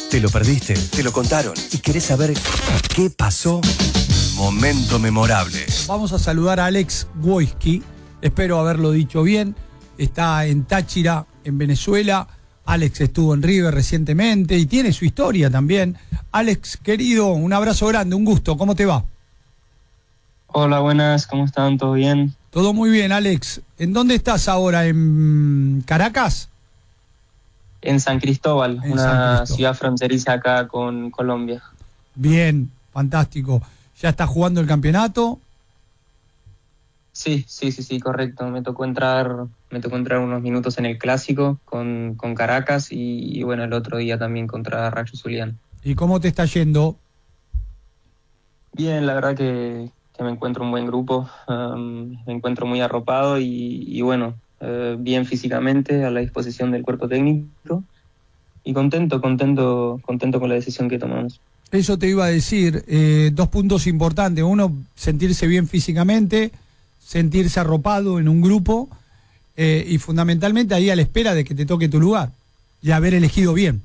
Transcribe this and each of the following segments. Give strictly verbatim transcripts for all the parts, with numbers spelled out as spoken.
¿Te lo perdiste? ¿Te lo contaron? ¿Y querés saber qué pasó? Momento memorable. Vamos a saludar a Alex Wojcicki. Espero haberlo dicho bien. Está en Táchira, en Venezuela. Alex estuvo en River recientemente y tiene su historia también. Alex, querido, un abrazo grande, un gusto. ¿Cómo te va? Hola, buenas. ¿Cómo están? ¿Todo bien? Todo muy bien, Alex. ¿En dónde estás ahora? ¿En Caracas? En San Cristóbal, En una San Cristóbal. ciudad fronteriza acá con Colombia. Bien, fantástico. ¿Ya estás jugando el campeonato? Sí, sí, sí, sí, correcto. Me tocó entrar, me tocó entrar unos minutos en el clásico con, con Caracas y, y bueno, el otro día también contra Rayo Zuliano. ¿Y cómo te está yendo? Bien, la verdad que, que me encuentro un buen grupo, um, me encuentro muy arropado y, y bueno, eh, bien físicamente, a la disposición del cuerpo técnico y contento, contento, contento con la decisión que tomamos. Eso te iba a decir, eh, dos puntos importantes. Uno, sentirse bien físicamente, sentirse arropado en un grupo eh, y fundamentalmente ahí a la espera de que te toque tu lugar y haber elegido bien.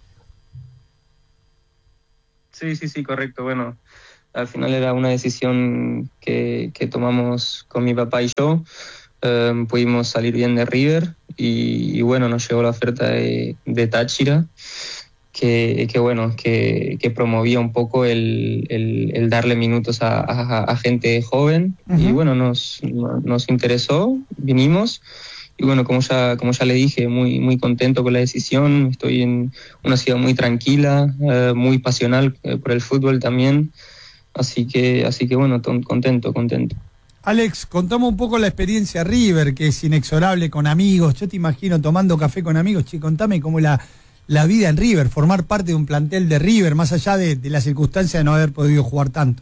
Sí, sí, sí, correcto. Bueno, al final era una decisión que, que tomamos con mi papá y yo. Eh, pudimos salir bien de River y, y bueno, nos llegó la oferta de, de Táchira, que, que bueno, que, que promovía un poco el, el, el darle minutos a, a, a gente joven. Uh-huh. Y bueno, nos, nos interesó, vinimos. Y bueno, como ya, como ya le dije, muy, muy contento con la decisión. Estoy en una ciudad muy tranquila, eh, muy pasional eh, por el fútbol también. Así que, así que bueno, ton, contento, contento. Alex, contame un poco la experiencia River, que es inexorable con amigos. Yo te imagino tomando café con amigos. Che, contame cómo la, la vida en River, formar parte de un plantel de River, más allá de, de la circunstancia de no haber podido jugar tanto.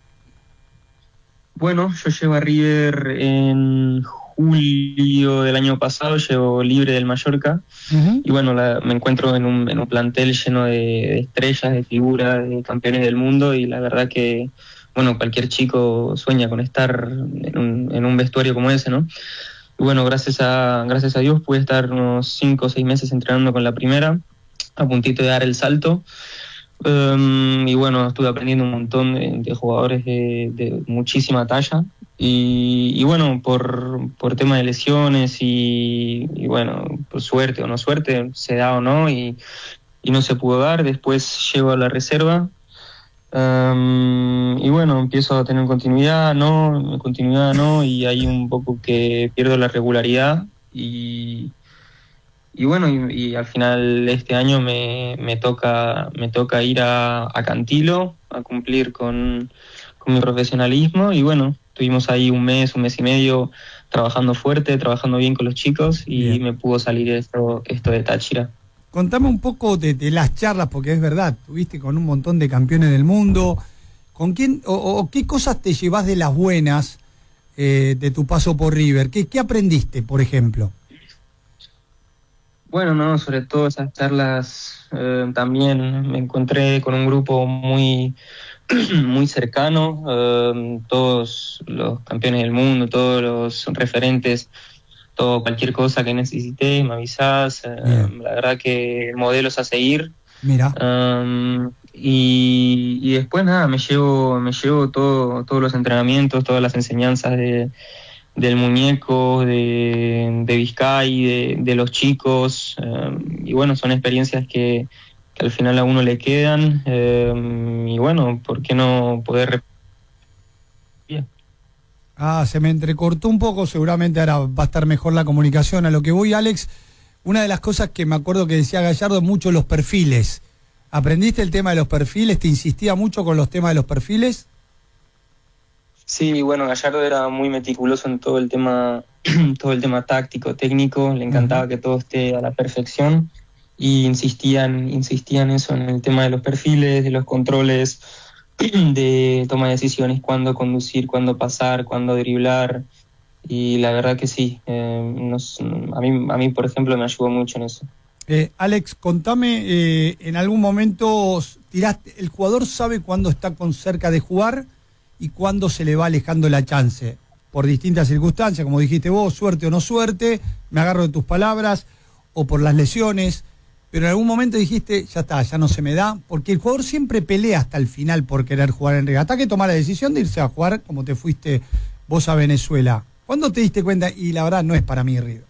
Bueno, yo llego a River en julio del año pasado, llego libre del Mallorca. Uh-huh. Y bueno, la, me encuentro en un, en un plantel lleno de, de estrellas, de figuras, de campeones del mundo y la verdad que, bueno, cualquier chico sueña con estar en un, en un vestuario como ese, ¿no? Y bueno, gracias a, gracias a Dios pude estar unos cinco o seis meses entrenando con la primera, a puntito de dar el salto. Um, y bueno, estuve aprendiendo un montón de, de jugadores de, de muchísima talla. Y, y bueno, por, por tema de lesiones y, y bueno, por suerte o no suerte, se da o no, y, y no se pudo dar. Después llego a la reserva. Um, y bueno, empiezo a tener continuidad, no, continuidad no, y hay un poco que pierdo la regularidad y, y bueno, y, y al final este año me, me toca me toca ir a, a Cantilo a cumplir con, con mi profesionalismo y bueno, estuvimos ahí un mes, un mes y medio trabajando fuerte, trabajando bien con los chicos y bien. Me pudo salir esto, esto de Táchira. Contame un poco de, de las charlas, porque es verdad, tuviste con un montón de campeones del mundo. ¿Con quién o, o qué cosas te llevas de las buenas eh, de tu paso por River? ¿Qué, qué aprendiste, por ejemplo? Bueno, no, sobre todo esas charlas eh, también me encontré con un grupo muy, muy cercano, eh, todos los campeones del mundo, todos los referentes. Todo, cualquier cosa que necesité, me avisás. Eh, la verdad que el modelo es a seguir. Mira. Um, y, y después nada, me llevo, me llevo todo, todos los entrenamientos, todas las enseñanzas de, del muñeco, de, de Vizcay, de, de los chicos. Um, y bueno, son experiencias que, que al final a uno le quedan. Um, y bueno, ¿por qué no poder repetir? Ah, se me entrecortó un poco, seguramente ahora va a estar mejor la comunicación. A lo que voy, Alex, una de las cosas que me acuerdo que decía Gallardo, mucho los perfiles. ¿Aprendiste el tema de los perfiles? ¿Te insistía mucho con los temas de los perfiles? Sí, bueno, Gallardo era muy meticuloso en todo el tema, todo el tema táctico, técnico, le encantaba uh-huh. que todo esté a la perfección y insistían, insistían eso en el tema de los perfiles, de los controles, de toma de decisiones, cuándo conducir, cuándo pasar, cuándo driblar, y la verdad que sí, eh, nos, a mí, a mí por ejemplo me ayudó mucho en eso. Eh, Alex, contame, eh, en algún momento tiraste, el jugador sabe cuándo está con cerca de jugar y cuándo se le va alejando la chance, por distintas circunstancias, como dijiste vos, suerte o no suerte, me agarro de tus palabras, o por las lesiones, pero en algún momento dijiste, ya está, ya no se me da, porque el jugador siempre pelea hasta el final por querer jugar en River, hasta que toma la decisión de irse a jugar como te fuiste vos a Venezuela. ¿Cuándo te diste cuenta? Y la verdad no es para mí River.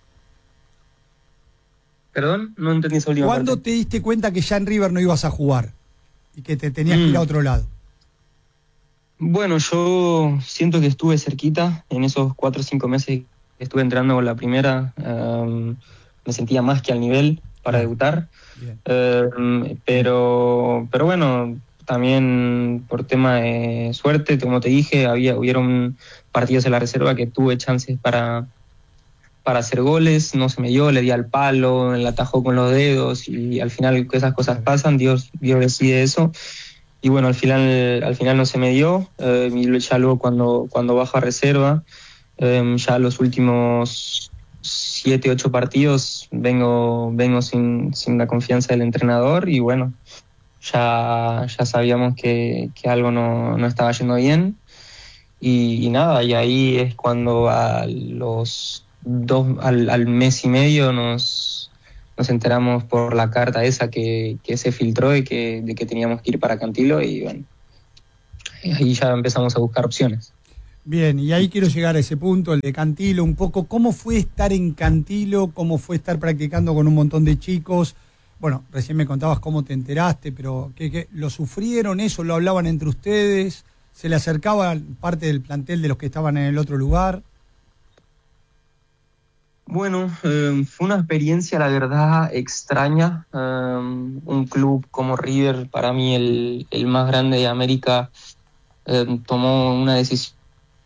Perdón, no entendí esa última ¿Cuándo parte. te diste cuenta que ya en River no ibas a jugar y que te tenías mm. que ir a otro lado? Bueno, yo siento que estuve cerquita en esos cuatro o cinco meses que estuve entrenando con la primera. Um, me sentía más que al nivel para Bien. debutar. Bien. Um, pero, pero bueno, también por tema de suerte, como te dije, había hubieron partidos en la reserva que tuve chances para, para hacer goles, no se me dio, le di al palo, el atajó con los dedos y al final esas cosas pasan, Dios, Dios decide eso. Y bueno, al final al final no se me dio, eh, y ya luego cuando, cuando bajo a reserva, eh, ya los últimos siete, ocho partidos vengo vengo sin, sin la confianza del entrenador y bueno, ya, ya sabíamos que, que algo no, no estaba yendo bien y, y nada, y ahí es cuando a los dos, al, al mes y medio nos... nos enteramos por la carta esa que, que se filtró de que, de que teníamos que ir para Cantilo y bueno, ahí ya empezamos a buscar opciones. Bien, y ahí quiero llegar a ese punto, el de Cantilo, un poco, ¿cómo fue estar en Cantilo? ¿Cómo fue estar practicando con un montón de chicos? Bueno, recién me contabas cómo te enteraste, pero ¿qué, qué, ¿lo sufrieron eso? ¿Lo hablaban entre ustedes? ¿Se le acercaba parte del plantel de los que estaban en el otro lugar? Bueno, eh, fue una experiencia, la verdad, extraña. Um, un club como River, para mí el, el más grande de América, eh, tomó una decisión.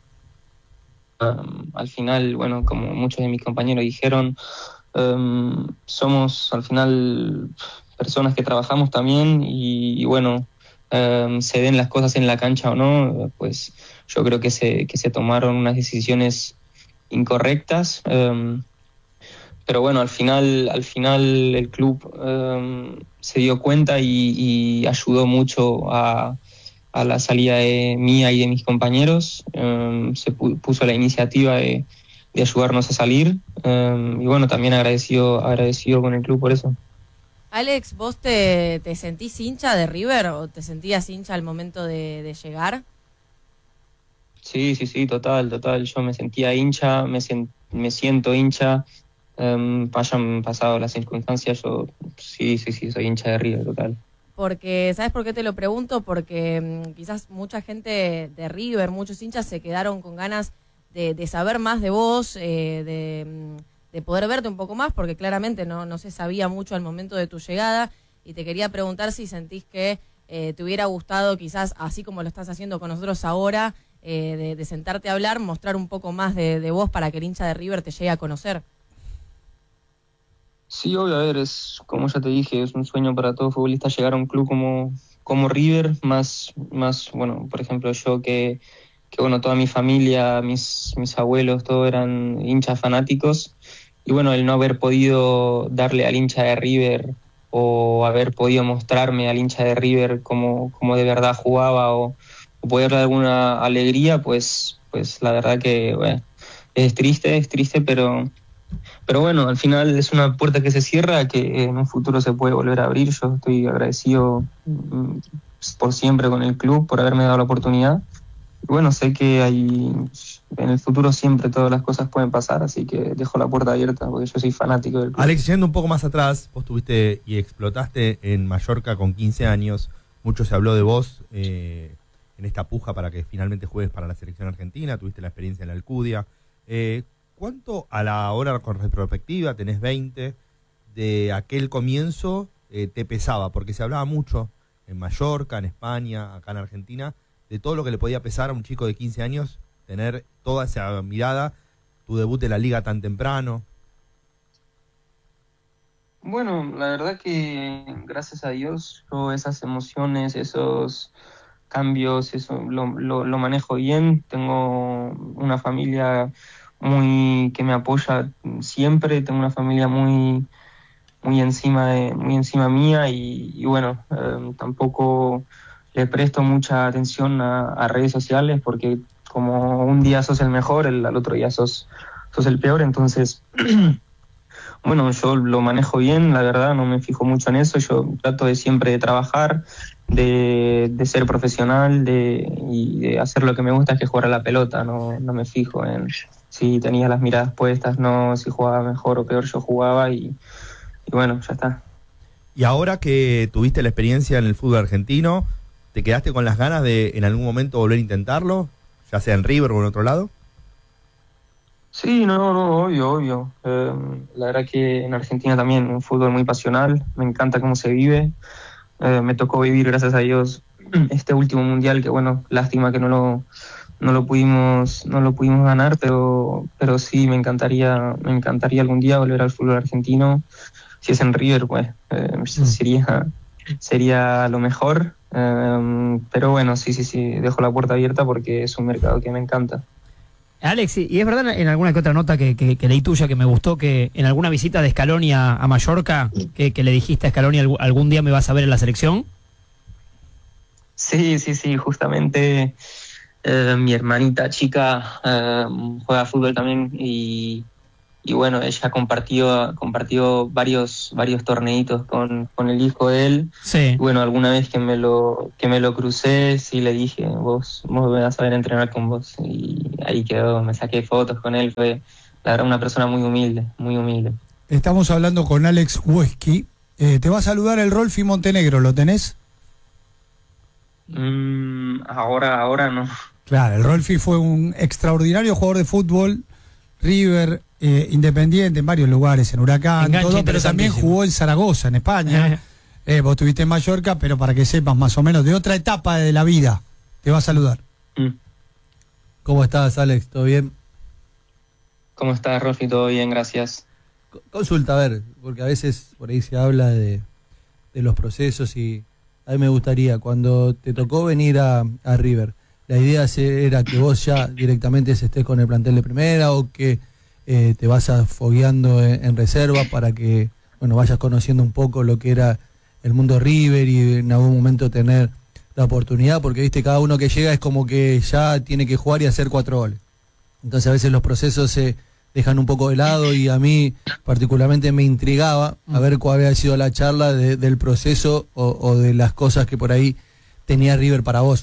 Um, al final, bueno, como muchos de mis compañeros dijeron, um, somos al final personas que trabajamos también y, y bueno, um, se den las cosas en la cancha o no, pues yo creo que se, que se tomaron unas decisiones incorrectas. Um, Pero bueno, al final, al final el club um, se dio cuenta y, y ayudó mucho a, a la salida de mía y de mis compañeros. Um, se pu- puso la iniciativa de, de ayudarnos a salir. Um, y bueno, también agradecido, agradecido con el club por eso. Alex, ¿vos te, te sentís hincha de River o te sentías hincha al momento de, de llegar? Sí, sí, sí, total, total. Yo me sentía hincha, me, sen- me siento hincha. Um, hayan pasado las circunstancias, yo sí, sí, sí, soy hincha de River, total. Porque, ¿sabes por qué te lo pregunto? Porque um, quizás mucha gente de River, muchos hinchas se quedaron con ganas de, de saber más de vos, eh, de, de poder verte un poco más, porque claramente no, no se sabía mucho al momento de tu llegada, y te quería preguntar si sentís que eh, te hubiera gustado quizás, así como lo estás haciendo con nosotros ahora, eh, de, de sentarte a hablar, mostrar un poco más de, de vos para que el hincha de River te llegue a conocer. Sí, obvio, a ver, es como ya te dije, es un sueño para todo futbolista llegar a un club como, como River, más, más, bueno, por ejemplo, yo que, que bueno, toda mi familia, mis, mis abuelos, todos eran hinchas fanáticos, y bueno, el no haber podido darle al hincha de River o haber podido mostrarme al hincha de River cómo, cómo de verdad jugaba o, o poder dar alguna alegría, pues, pues la verdad que, bueno, es triste, es triste, pero... Pero bueno, al final es una puerta que se cierra, que en un futuro se puede volver a abrir. Yo estoy agradecido mm, por siempre con el club, por haberme dado la oportunidad. Y bueno, sé que hay, en el futuro siempre todas las cosas pueden pasar, así que dejo la puerta abierta porque yo soy fanático del club. Alex, yendo un poco más atrás, vos tuviste y explotaste en Mallorca con quince años. Mucho se habló de vos eh, en esta puja para que finalmente juegues para la selección argentina. Tuviste la experiencia en la Alcudia. Eh, ¿Cuánto a la hora con retrospectiva, tenés veinte, de aquel comienzo eh, te pesaba? Porque se hablaba mucho en Mallorca, en España, acá en Argentina, de todo lo que le podía pesar a un chico de quince años, tener toda esa mirada, tu debut de la liga tan temprano. Bueno, la verdad que gracias a Dios yo esas emociones, esos cambios, eso lo, lo, lo manejo bien. Tengo una familia muy que me apoya siempre, tengo una familia muy muy encima de muy encima mía y, y bueno, eh, tampoco le presto mucha atención a, a redes sociales porque como un día sos el mejor, el, al otro día sos sos el peor, entonces bueno, yo lo manejo bien, la verdad, no me fijo mucho en eso. Yo trato de siempre de trabajar, de, de ser profesional, de, y de hacer lo que me gusta, es que jugar a la pelota. No, no me fijo en si tenía las miradas puestas, no, si jugaba mejor o peor, yo jugaba y, y bueno, ya está. Y ahora que tuviste la experiencia en el fútbol argentino, ¿te quedaste con las ganas de en algún momento volver a intentarlo? Ya sea en River o en otro lado. Sí, no, no, obvio, obvio. Eh, la verdad que en Argentina también un fútbol muy pasional, me encanta cómo se vive. Eh, me tocó vivir, gracias a Dios, este último mundial, que bueno, lástima que no lo, no lo pudimos, no lo pudimos ganar, pero, pero sí me encantaría, me encantaría algún día volver al fútbol argentino. Si es en River, pues eh, mm. sería, sería lo mejor. Eh, pero bueno, sí, sí, sí, dejo la puerta abierta porque es un mercado que me encanta. Alex, y es verdad en alguna que otra nota que, que, que leí tuya que me gustó, que en alguna visita de Scaloni a, a Mallorca, que, que le dijiste a Scaloni algún día me vas a ver en la selección. Sí, sí, sí, justamente eh, mi hermanita chica eh, juega fútbol también y, y bueno, ella compartió compartió varios varios torneitos con, con el hijo de él. Sí. Y bueno, alguna vez que me lo que me lo crucé, sí le dije, vos, vos me vas a ver entrenar con vos. Y ahí quedó, me saqué fotos con él, fue la verdad una persona muy humilde, muy humilde. Estamos hablando con Alex Guoski. Eh, te va a saludar el Rolfi Montenegro, ¿lo tenés? Mm, ahora, ahora no. Claro, el Rolfi fue un extraordinario jugador de fútbol, River, eh, Independiente, en varios lugares, en Huracán, Enganche todo, pero también jugó en Zaragoza, en España. eh, vos estuviste en Mallorca, pero para que sepas más o menos de otra etapa de la vida, te va a saludar. Mm. ¿Cómo estás, Alex? ¿Todo bien? ¿Cómo estás, Rolfi? Todo bien, gracias. Consulta, a ver, porque a veces por ahí se habla de, de los procesos y a mí me gustaría, cuando te tocó venir a, a River, ¿la idea era que vos ya directamente estés con el plantel de primera o que eh, te vas a fogueando en, en reserva para que bueno vayas conociendo un poco lo que era el mundo River y en algún momento tener la oportunidad? Porque viste, cada uno que llega es como que ya tiene que jugar y hacer cuatro goles. Entonces a veces los procesos se dejan un poco de lado y a mí particularmente me intrigaba a ver cuál había sido la charla de, del proceso o, o de las cosas que por ahí tenía River para vos.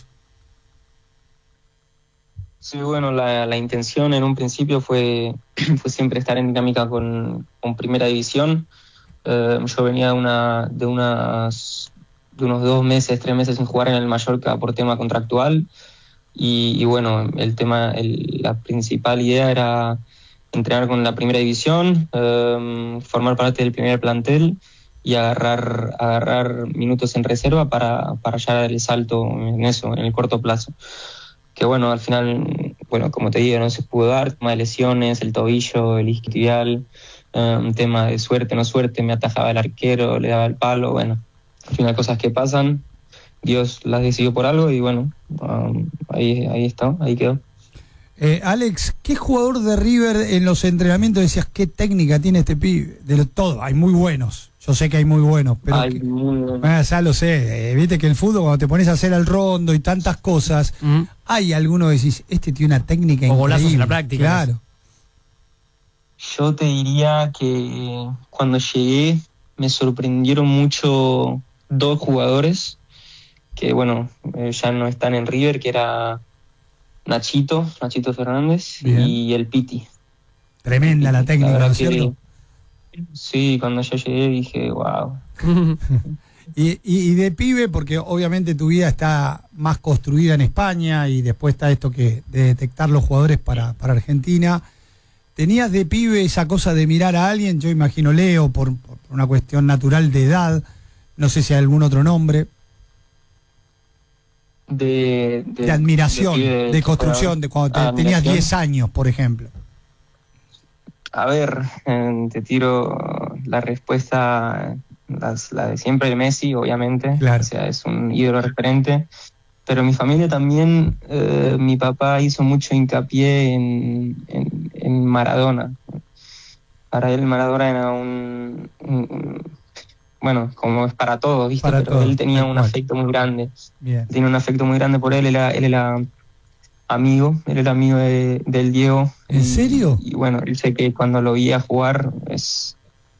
Sí, bueno, la, la intención en un principio fue, fue siempre estar en dinámica con, con Primera División. Eh, yo venía de, una, de, unas, de unos dos meses, tres meses sin jugar en el Mallorca por tema contractual y, y bueno, el tema, el, la principal idea era entrenar con la Primera División, eh, formar parte del primer plantel y agarrar, agarrar minutos en reserva para, para ya dar el salto en eso, en el corto plazo. Que bueno, al final, bueno, como te digo, no se pudo dar, tema de lesiones, el tobillo, el isquiotibial, eh, un tema de suerte, no suerte, me atajaba el arquero, le daba el palo, bueno, al final cosas que pasan, Dios las decidió por algo y bueno, um, ahí, ahí está, ahí quedó. Eh, Alex, ¿qué jugador de River en los entrenamientos decías qué técnica tiene este pibe? De lo, todo, hay muy buenos. Yo sé que hay muy buenos, pero Ay, que, muy bueno. ah, ya lo sé. Eh, viste que el fútbol, cuando te pones a hacer el rondo y tantas cosas, Uh-huh. hay alguno que decís, este tiene una técnica O increíble. golazos en la práctica. Claro. Yo te diría que cuando llegué me sorprendieron mucho dos jugadores que, bueno, eh, ya no están en River, que era Nachito, Nachito Fernández Bien. y el Piti. Tremenda la técnica, verdad ¿no es que- cierto? Sí, cuando yo llegué dije, wow. Y, y, y de pibe, porque obviamente tu vida está más construida en España y después está esto que de detectar los jugadores para, para Argentina. ¿Tenías de pibe esa cosa de mirar a alguien? Yo imagino Leo, por, por una cuestión natural de edad, no sé si hay algún otro nombre, De, de, de admiración, pibe de, que construcción, fuera- de cuando te- Ah, tenías admiración. diez años, por ejemplo. A ver, eh, te tiro la respuesta, las- la de siempre de Messi, obviamente. Claro. O sea, es un ídolo referente. Pero mi familia también, eh, mi papá hizo mucho hincapié en, en, en Maradona. Para él Maradona era un, un- bueno, como es para todos, ¿viste? Para Pero todos, él tenía tal un cual. afecto muy grande. Bien. Tiene un afecto muy grande por él. Él era, él era amigo, él era amigo de, del Diego. ¿En Y- serio? Y bueno, él sé que cuando lo veía jugar es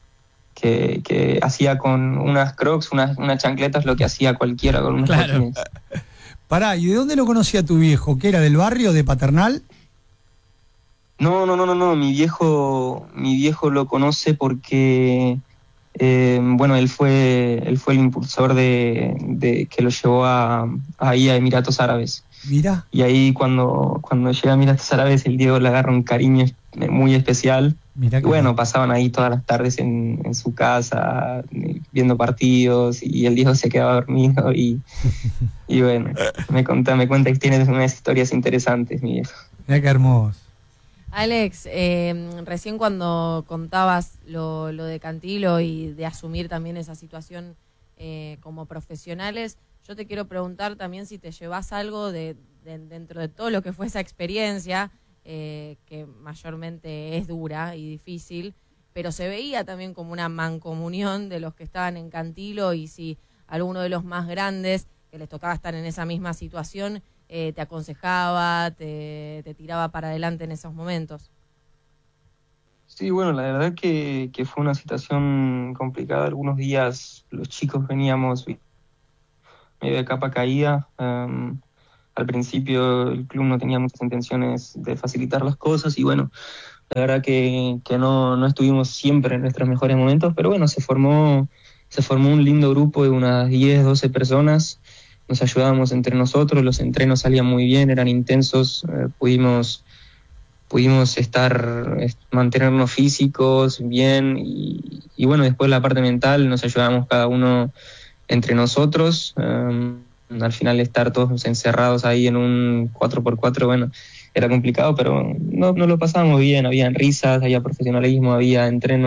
que, que hacía con unas crocs, unas, unas chancletas, lo que hacía cualquiera con unos Claro. botines. Pará, ¿y de dónde lo conocía tu viejo? ¿Que era del barrio, de Paternal? No, no, no, no, no, mi viejo, mi viejo lo conoce porque, eh, bueno, él fue, él fue el impulsor de, de que lo llevó a, ahí a Emiratos Árabes. Mirá. Y ahí cuando, cuando llega a Emiratos Árabes, el Diego le agarra un cariño muy especial. Mirá Y que bueno, pasaban ahí todas las tardes en, en su casa, eh, viendo partidos, y el Diego se quedaba dormido y, y bueno, me cuenta, me cuenta que tiene unas historias interesantes, mi viejo. Mirá qué hermoso. Alex, eh, recién cuando contabas lo, lo de Cantilo y de asumir también esa situación eh, como profesionales, yo te quiero preguntar también si te llevas algo de, de dentro de todo lo que fue esa experiencia, eh, que mayormente es dura y difícil, pero se veía también como una mancomunión de los que estaban en Cantilo, y si alguno de los más grandes que les tocaba estar en esa misma situación eh, te aconsejaba, te, te tiraba para adelante en esos momentos. Sí, bueno, la verdad que, que fue una situación complicada. Algunos días los chicos veníamos medio de capa caída. Um, al principio el club no tenía muchas intenciones de facilitar las cosas y bueno, la verdad que, que no, no estuvimos siempre en nuestros mejores momentos, pero bueno, se formó, se formó un lindo grupo de unas diez, doce personas. Nos ayudábamos entre nosotros, los entrenos salían muy bien, eran intensos, eh, pudimos... pudimos estar, mantenernos físicos bien y, y bueno, después la parte mental nos ayudábamos cada uno entre nosotros. Um, al final estar todos encerrados ahí en un cuatro por cuatro, bueno, era complicado, pero no, no lo pasábamos bien, había risas, había profesionalismo, había entreno.